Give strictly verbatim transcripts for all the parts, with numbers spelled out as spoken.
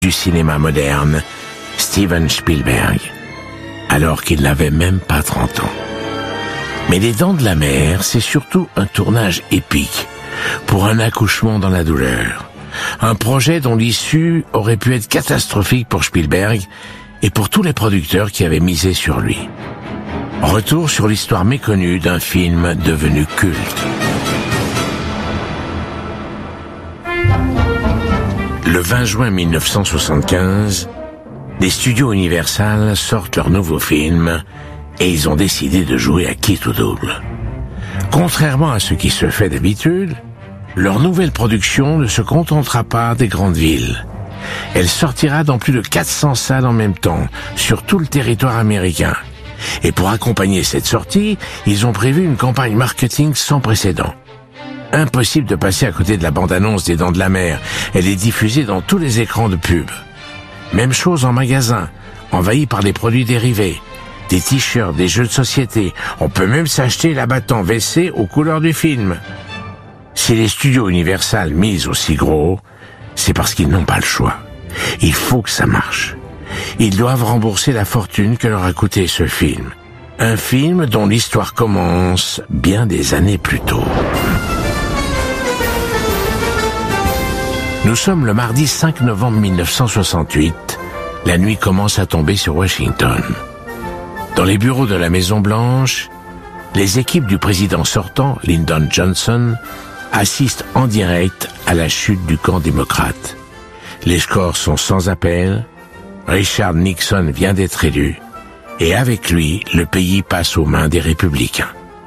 du cinéma moderne, Steven Spielberg, alors qu'il n'avait même pas trente ans. Mais Les Dents de la Mer, c'est surtout un tournage épique pour un accouchement dans la douleur. Un projet dont l'issue aurait pu être catastrophique pour Spielberg et pour tous les producteurs qui avaient misé sur lui. Retour sur l'histoire méconnue d'un film devenu culte. Le vingt juin mille neuf cent soixante-quinze, les studios Universal sortent leur nouveau film et ils ont décidé de jouer à quitte ou double. Contrairement à ce qui se fait d'habitude, leur nouvelle production ne se contentera pas des grandes villes. Elle sortira dans plus de quatre cents salles en même temps, sur tout le territoire américain. Et pour accompagner cette sortie, ils ont prévu une campagne marketing sans précédent. Impossible de passer à côté de la bande-annonce des Dents de la Mer. Elle est diffusée dans tous les écrans de pub. Même chose en magasin, envahi par les produits dérivés. Des t-shirts, des jeux de société. On peut même s'acheter l'abattant W C aux couleurs du film. Si les studios Universal misent aussi gros, c'est parce qu'ils n'ont pas le choix. Il faut que ça marche. Ils doivent rembourser la fortune que leur a coûté ce film. Un film dont l'histoire commence bien des années plus tôt. Nous sommes le mardi cinq novembre mille neuf cent soixante-huit. La nuit commence à tomber sur Washington. Dans les bureaux de la Maison-Blanche, les équipes du président sortant, Lyndon Johnson, assistent en direct à la chute du camp démocrate. Les scores sont sans appel. Richard Nixon vient d'être élu. Et avec lui, le pays passe aux mains des républicains.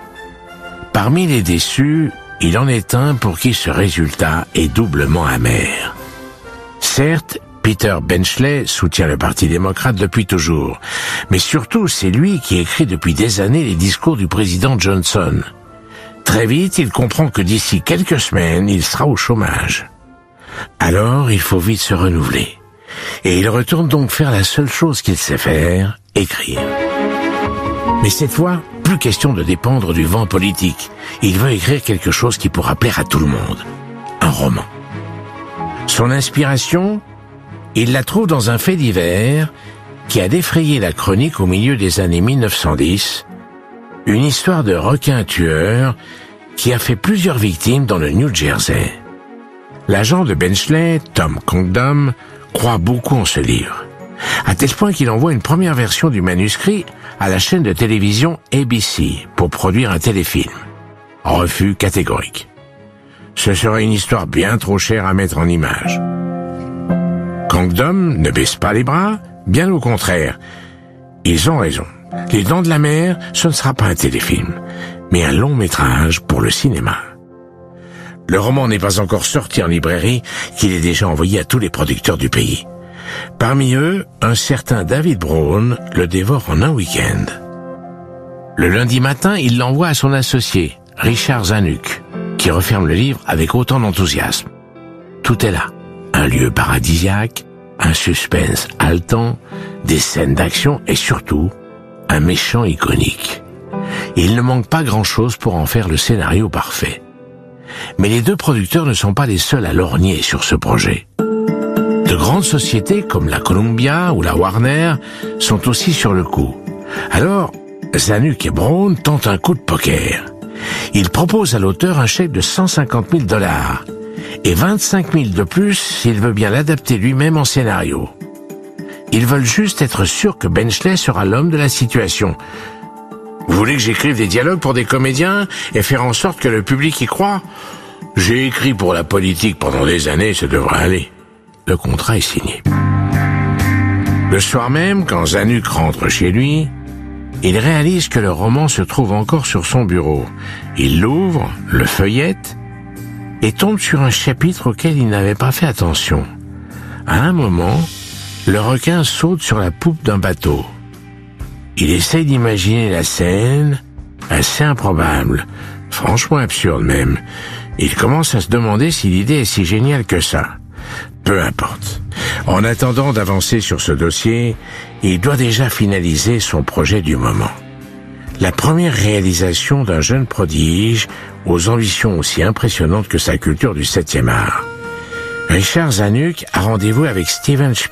Parmi les déçus, il en est un pour qui ce résultat est doublement amer. Certes, Peter Benchley soutient le Parti démocrate depuis toujours, mais surtout c'est lui qui écrit depuis des années les discours du président Johnson. Très vite, il comprend que d'ici quelques semaines, il sera au chômage. Alors, il faut vite se renouveler. Et il retourne donc faire la seule chose qu'il sait faire, écrire. Mais cette fois, plus question de dépendre du vent politique. Il veut écrire quelque chose qui pourra plaire à tout le monde. Un roman. Son inspiration, il la trouve dans un fait divers qui a défrayé la chronique au milieu des années mille neuf cent dix, une histoire de requin tueur qui a fait plusieurs victimes dans le New Jersey. L'agent de Benchley, Tom Congdon, croit beaucoup en ce livre, à tel point qu'il envoie une première version du manuscrit à la chaîne de télévision A B C pour produire un téléfilm. Refus catégorique. Ce serait une histoire bien trop chère à mettre en image. Congdon ne baisse pas les bras, bien au contraire. Ils ont raison. Les Dents de la Mer, ce ne sera pas un téléfilm, mais un long métrage pour le cinéma. Le roman n'est pas encore sorti en librairie, qu'il est déjà envoyé à tous les producteurs du pays. Parmi eux, un certain David Brown le dévore en un week-end. Le lundi matin, il l'envoie à son associé, Richard Zanuck, qui referme le livre avec autant d'enthousiasme. Tout est là. Un lieu paradisiaque, un suspense haletant, des scènes d'action et surtout, un méchant iconique. Il ne manque pas grand-chose pour en faire le scénario parfait. Mais les deux producteurs ne sont pas les seuls à lorgner sur ce projet. De grandes sociétés comme la Columbia ou la Warner sont aussi sur le coup. Alors, Zanuck et Brown tentent un coup de poker. Ils proposent à l'auteur un chèque de cent cinquante mille dollars et vingt-cinq mille de plus s'il veut bien l'adapter lui-même en scénario. Ils veulent juste être sûrs que Benchley sera l'homme de la situation. Vous voulez que j'écrive des dialogues pour des comédiens et faire en sorte que le public y croit? J'ai écrit pour la politique pendant des années, ça devrait aller. Le contrat est signé. Le soir même, quand Zanuck rentre chez lui, il réalise que le roman se trouve encore sur son bureau. Il l'ouvre, le feuillette, et tombe sur un chapitre auquel il n'avait pas fait attention. À un moment, le requin saute sur la poupe d'un bateau. Il essaye d'imaginer la scène, assez improbable, franchement absurde même. Il commence à se demander si l'idée est si géniale que ça. Peu importe. En attendant d'avancer sur ce dossier, il doit déjà finaliser son projet du moment. La première réalisation d'un jeune prodige aux ambitions aussi impressionnantes que sa culture du septième art. Richard Zanuck a rendez-vous avec Steven Spielberg.